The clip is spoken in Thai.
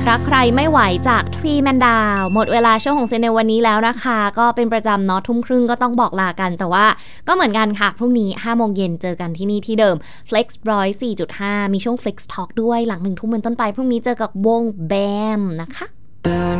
รักใครไม่ไหวจากทรีแมนดาวหมดเวลาช่วงของเซนในวันนี้แล้วนะคะก็เป็นประจำเนาะทุ่มครึ่งก็ต้องบอกลากันแต่ว่าก็เหมือนกันค่ะพรุ่งนี้ 5 โมงเย็นเจอกันที่นี่ที่เดิม Flex 104.5 มีช่วง Flex Talk ด้วยหลัง 1 ทุ่มเป็นต้นไปพรุ่งนี้เจอกับวง BAM นะคะ